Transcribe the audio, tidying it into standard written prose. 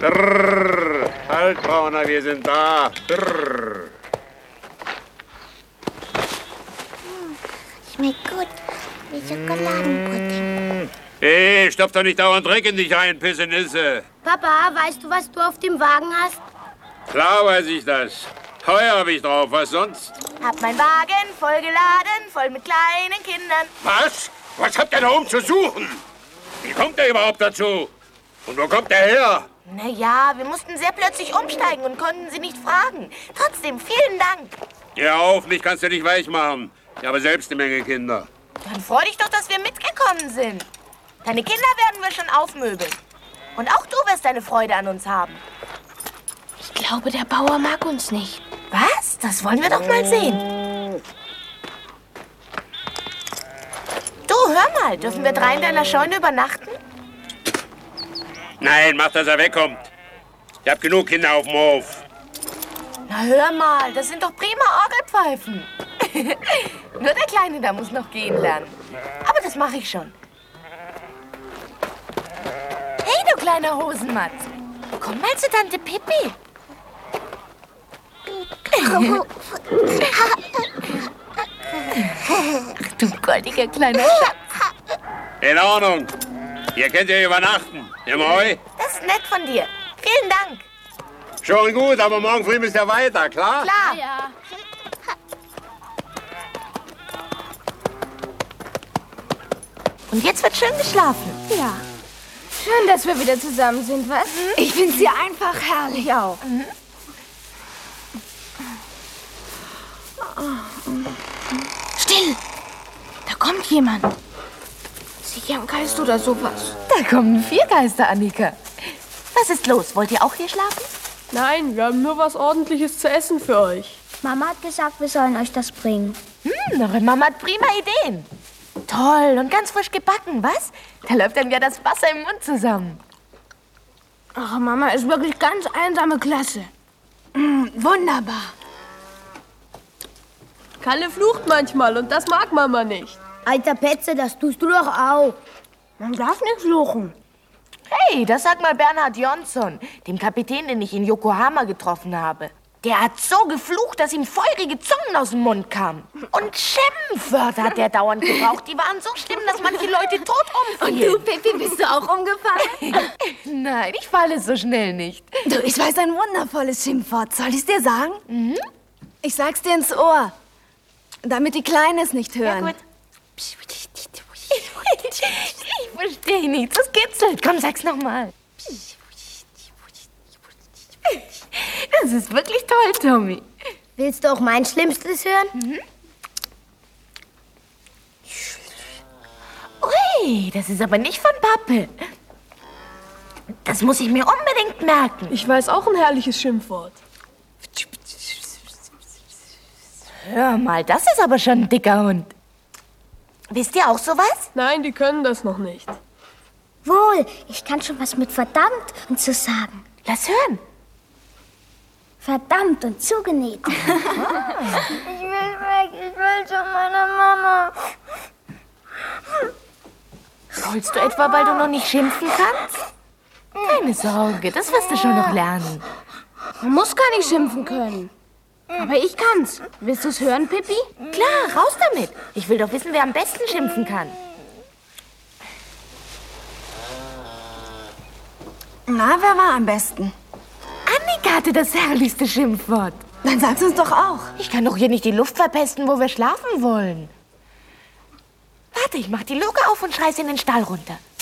Brrr. Halt, Brauner, wir sind da. Brrr. Schmeckt gut, wie Schokoladenpudding. Hey, stopf doch nicht dauernd Dreck in dich rein, Pissenisse. Papa, weißt du, was du auf dem Wagen hast? Klar weiß ich das. Heuer hab ich drauf, was sonst? Hab mein Wagen voll geladen, voll mit kleinen Kindern. Was? Was habt ihr da oben zu suchen? Wie kommt der überhaupt dazu? Und wo kommt der her? Naja, wir mussten sehr plötzlich umsteigen und konnten sie nicht fragen. Trotzdem, vielen Dank. Hör auf, mich kannst du nicht weich machen. Ich habe selbst eine Menge Kinder. Dann freu dich doch, dass wir mitgekommen sind. Deine Kinder werden wir schon aufmöbeln. Und auch du wirst deine Freude an uns haben. Ich glaube, der Bauer mag uns nicht. Was? Das wollen wir doch mal sehen. Du, hör mal, dürfen wir 3 in deiner Scheune übernachten? Nein, mach, dass er wegkommt. Ich hab genug Kinder auf dem Hof. Na hör mal, das sind doch prima Orgelpfeifen. Nur der Kleine da muss noch gehen lernen. Aber das mache ich schon. Hey, du kleiner Hosenmatz. Komm mal zu Tante Pippi. Ach, du goldiger kleiner Schatz. In Ordnung. Hier könnt ihr übernachten. Im Heu? Das ist nett von dir. Vielen Dank. Schon gut, aber morgen früh müsst ihr weiter, klar? Klar. Ja. Und jetzt wird schön geschlafen. Ja. Schön, dass wir wieder zusammen sind, was? Ich find's hier einfach herrlich auch. Still! Da kommt jemand. Sicher ein Geist oder sowas. Da kommen 4 Geister, Annika. Was ist los? Wollt ihr auch hier schlafen? Nein, wir haben nur was Ordentliches zu essen für euch. Mama hat gesagt, wir sollen euch das bringen. Eure Mama hat prima Ideen. Toll und ganz frisch gebacken, was? Da läuft dann ja das Wasser im Mund zusammen. Ach, Mama ist wirklich ganz einsame Klasse. Wunderbar. Kalle flucht manchmal und das mag Mama nicht. Alter Petze, das tust du doch auch. Man darf nicht fluchen. Hey, das sagt mal Bernhard Jonsson, dem Kapitän, den ich in Yokohama getroffen habe. Der hat so geflucht, dass ihm feurige Zungen aus dem Mund kamen. Und Schimpfwörter hat der dauernd gebraucht. Die waren so schlimm, dass manche Leute tot umfielen. Du, Pippi, bist du auch umgefallen? Nein, ich falle so schnell nicht. Du, ich weiß ein wundervolles Schimpfwort. Soll ich's dir sagen? Ich sag's dir ins Ohr, damit die Kleinen es nicht Ja, hören. gut. Ich verstehe nichts. Es kitzelt. Komm, sag's nochmal. Das ist wirklich toll, Tommy. Willst du auch mein Schlimmstes hören? Ui, das ist aber nicht von Pappe. Das muss ich mir unbedingt merken. Ich weiß auch ein herrliches Schimpfwort. Hör mal, das ist aber schon ein dicker Hund. Wisst ihr auch sowas? Nein, die können das noch nicht. Wohl, ich kann schon was mit verdammt und so sagen. Lass hören. Verdammt und zugenäht. Ich will weg, ich will zu meiner Mama. Rollst du etwa, weil du noch nicht schimpfen kannst? Keine Sorge, das wirst du schon noch lernen. Man muss gar nicht schimpfen können. Aber ich kann's. Willst du's hören, Pippi? Klar, raus damit. Ich will doch wissen, wer am besten schimpfen kann. Na, wer war am besten? Annika hatte das herrlichste Schimpfwort. Dann sag's uns doch auch. Ich kann doch hier nicht die Luft verpesten, wo wir schlafen wollen. Warte, ich mach die Luke auf und schrei's in den Stall runter.